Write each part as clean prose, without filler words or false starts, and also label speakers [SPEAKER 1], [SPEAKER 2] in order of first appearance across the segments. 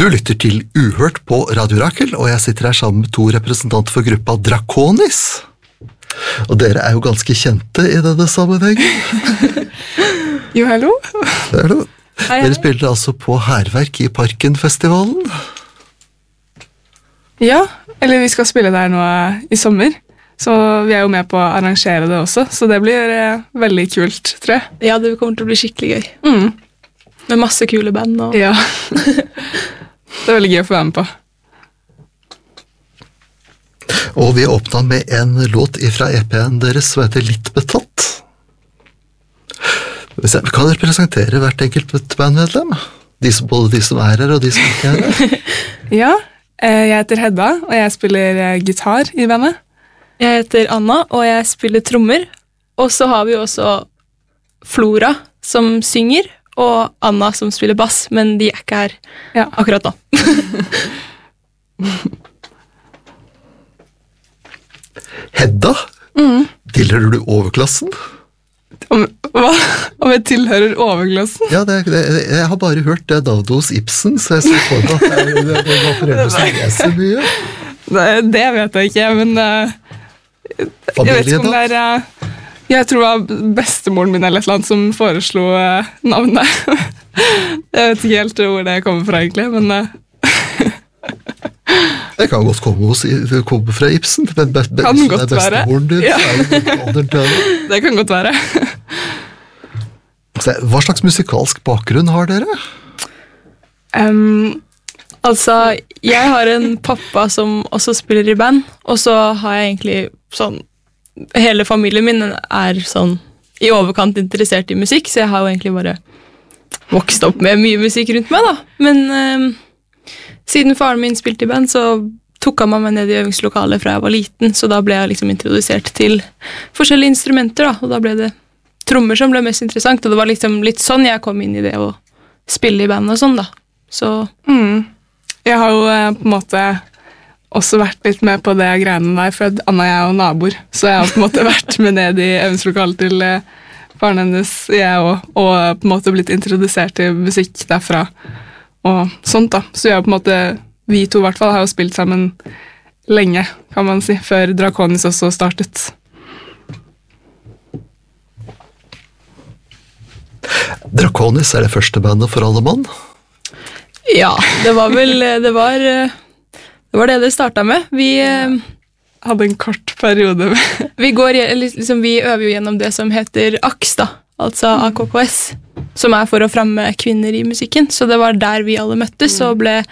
[SPEAKER 1] Du lytter til Uhørt på Radio Rakel, og jeg sitter her sammen med to representanter for gruppa Draconis. Og dere jo ganske kjente i denne sammenhengen.
[SPEAKER 2] Jo, hallo.
[SPEAKER 1] Hallo.
[SPEAKER 2] Hei.
[SPEAKER 1] Dere spiller altså på Hærverk i Parkenfestivalen.
[SPEAKER 2] Ja, eller vi skal spille der nå i sommer. Så vi jo med på å arrangere det også, så det blir veldig kult, tror jeg.
[SPEAKER 3] Ja, det kommer til å bli skikkelig gøy. Med masse kule band. Og...
[SPEAKER 2] Ja. Det veldig gøy å få være med på.
[SPEAKER 1] Og vi åpnet med en låt fra EP-en deres som heter Litt betatt. Kan dere presentere hvert enkelt bandmedlem? Både de som her og de som ikke her.
[SPEAKER 2] Ja, jeg heter Hedda, og jeg spiller gitar i bandet.
[SPEAKER 3] Jeg heter Anna, og jeg spiller trommer. Og så har vi også Flora, som synger, og Anna, som spiller bass, men de ikke her akkurat nå.
[SPEAKER 1] Hedda? Tilhører du overklassen?
[SPEAKER 2] Hva? Om jeg tilhører overklassen?
[SPEAKER 1] Ja, jeg har bare hørt det navnet hos Ibsen, så jeg ser for meg at det var foreldre som leser mye.
[SPEAKER 2] Det vet jeg ikke, men jeg vet ikke om det jeg tror det var bestemoren min eller et eller annet som foreslo navnet. Jeg vet ikke helt hvor det kommer fra egentlig, men
[SPEAKER 1] det kan godt komme fra Ibsen, men
[SPEAKER 2] kan godt være.
[SPEAKER 1] Din,
[SPEAKER 2] ja. Det kan godt være.
[SPEAKER 1] Hva slags musikalsk bakgrunn har dere?
[SPEAKER 3] Altså, jeg har en pappa som også spiller i band, og så har jeg egentlig sånn, hele familien min sånn i overkant interessert i musikk, så jeg har jo egentlig bare vokst opp med mye musikk rundt meg da. Men siden faren min spilte i band, så tok han meg ned i øvingslokalet fra jeg var liten, så da ble jeg liksom introdusert til forskjellige instrumenter da, og da ble det trommer som ble mest interessant, og det var liksom litt sånn jeg kom inn i det å spille i band og sånn da. Så...
[SPEAKER 2] Jeg har jo på en måte også vært litt med på det greiene der, for Anna og jeg jo naboer, så jeg har på en måte vært med ned i øvingslokalet til faren hennes, og på en måte blitt introdusert til musikk derfra, og sånt da. Så jeg har på en måte, vi to i hvert fall, har jo spilt sammen lenge, kan man si, før Draconis også startet.
[SPEAKER 1] Draconis det første bandet for alle mann?
[SPEAKER 3] Ja, det var det startet med. Vi
[SPEAKER 2] hadde en kort periode.
[SPEAKER 3] Vi øver jo gjennom det som heter AKS da, altså AKKS, som for å fremme kvinner i musikken. Så det var der vi alle møttes og ble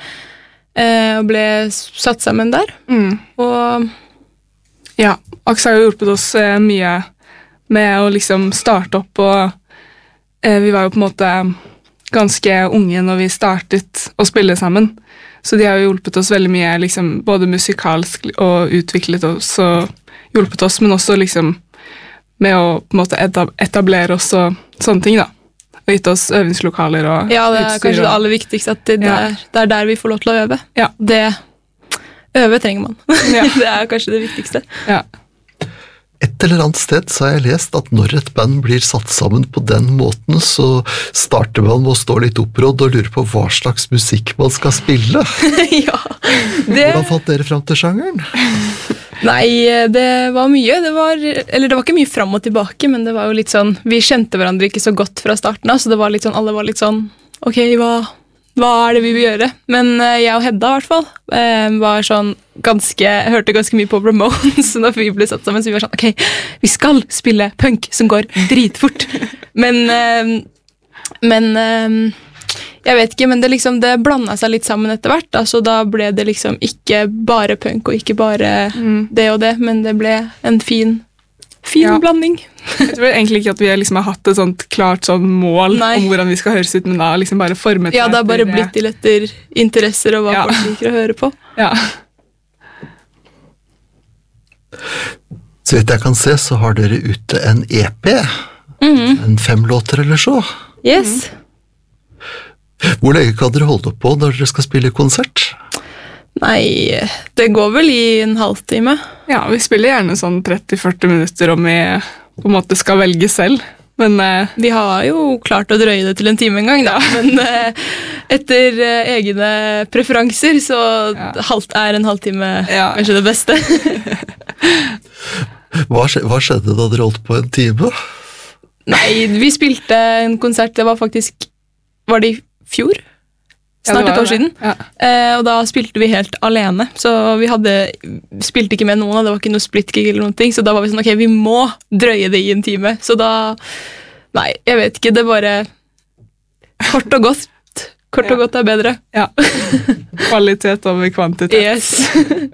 [SPEAKER 3] satt sammen der. Og
[SPEAKER 2] ja, AKS har jo hjulpet oss mye med å liksom starte opp, og vi var jo på en måte ganske unge når vi startet å spille sammen. Så de har jo hjulpet oss veldig mye, liksom, både musikalsk og utviklet oss og hjulpet oss, men også liksom med å på en måte etablere oss og sånne ting da. Og gitt oss øvingslokaler og utstyr. Ja,
[SPEAKER 3] det kanskje det aller viktigste, at det der vi får lov til å øve.
[SPEAKER 2] Ja.
[SPEAKER 3] Øve trenger man. Ja. Det kanskje det viktigste.
[SPEAKER 2] Ja.
[SPEAKER 1] Et eller annet sted så har jeg lest at når et band blir satt sammen på den måten, så starter man med å stå litt opprådd og lure på hva slags musikk man skal spille.
[SPEAKER 3] Ja.
[SPEAKER 1] Hvordan fant dere frem til sjangeren?
[SPEAKER 3] Nei, det var mye. Det var ikke mye frem og tilbake, men det var jo litt sånn, vi kjente hverandre ikke så godt fra starten av, så det var litt sånn, alle var litt sånn, ok, hva det vi vil gjøre? Men jeg og Hedda i hvert fall var sånn hørte ganske mye på Ramones når vi ble satt sammen, så vi var sånn, ok, vi skal spille punk som går dritfort. Men jeg vet ikke, men det blandet seg litt sammen etter hvert, da, så da ble det liksom ikke bare punk og ikke bare det og det, men det ble en fin blanding.
[SPEAKER 2] Jeg tror egentlig ikke at vi liksom har hatt et sånt klart sånn mål om hvordan vi skal høres ut, men da liksom bare formet
[SPEAKER 3] det. Ja, det har bare blitt til etter interesser og hva folk liker å høre på.
[SPEAKER 2] Ja.
[SPEAKER 1] Så vidt jeg kan se, så har dere ute en EP. En 5 låter eller så.
[SPEAKER 3] Yes.
[SPEAKER 1] Hvor lenge kan dere holde på når dere skal spille konsert?
[SPEAKER 3] Nei, det går vel i en halvtime.
[SPEAKER 2] Ja, vi spiller gjerne sånn 30-40 minutter om vi på en måte skal velge selv. Men
[SPEAKER 3] vi har jo klart å drøye det til en time en gang, da. Men Etter egne preferanser, så er en halvtime kanskje det beste.
[SPEAKER 1] Hva skjedde da dere holdt på en time?
[SPEAKER 3] Nei, vi spilte en konsert, det var det i fjor? Snart et år siden. Ja. Og da spilte vi helt alene, så vi spilte ikke med noen, det var ikke noe splitgig eller noen ting, så da var vi sånn, ok, vi må drøye det i en time. Så da, nei, jeg vet ikke, det bare kort og godt. Kort og godt er bedre.
[SPEAKER 2] Ja. Kvalitet over kvantitet.
[SPEAKER 3] Yes.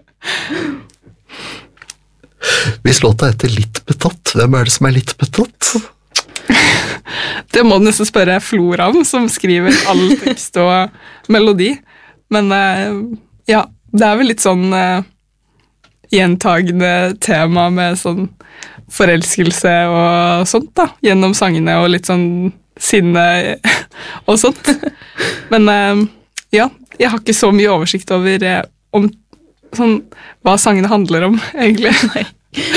[SPEAKER 1] Hvis låta heter Litt betatt, hvem er det som er litt betatt?
[SPEAKER 2] Det må du nesten spørre Flora om, som skriver all tekst og melodi. Men ja, det er vel litt sånn gjentagende tema med sånn forelskelse og sånt da, gjennom sangene og litt sånn sinne og sånt. Men ja, jeg har ikke så mye oversikt over om sånn, hva sangene handler om, egentlig. Nei.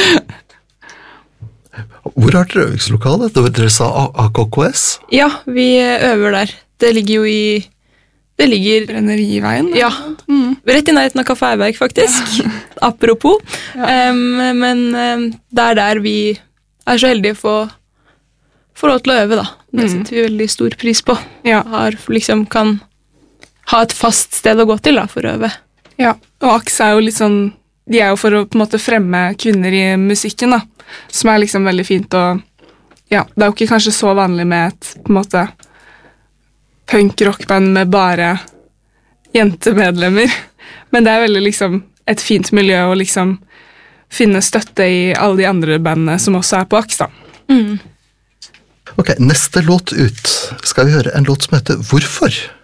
[SPEAKER 1] Hvor har dere øvingslokale? Dere sa AKKS?
[SPEAKER 3] Ja, vi øver der. Det ligger jo i
[SPEAKER 2] Brenneriveien?
[SPEAKER 3] Ja, rett i nærheten av Kaffe Eiberg, faktisk. Apropos. Ja. Men det er der vi er så heldige for lov til å øve, da. Det setter vi veldig stor pris på. Ja. Kan ha et fast sted å gå til da, for å øve.
[SPEAKER 2] Ja, og AKS er jo litt sånn, de er jo for å på en måte fremme kvinner i musikken da, som er liksom veldig fint, og ja, det er jo ikke kanskje så vanlig med et på en måte punk-rockband med bare jentemedlemmer, men det er veldig liksom et fint miljø å liksom finne støtte i alle de andre bandene som også er på AKS da.
[SPEAKER 1] Ok, neste låt ut skal vi høre en låt som heter Hvorfor?